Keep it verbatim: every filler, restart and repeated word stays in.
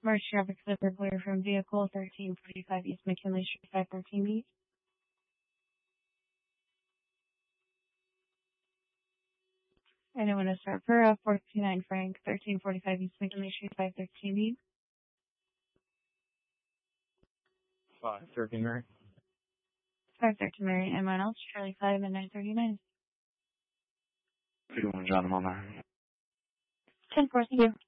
March traffic slipper clear from vehicle thirteen forty-five East McKinley Street, five thirteen B. Anyone to start for uh, four fifty-nine Frank, thirteen forty-five East McKinley Street, five thirteen B. five thirteen Mary. five thirteen Mary. Anyone else? Charlie five and nine thirty-nine. two one John, I'm on there. ten four, thank you.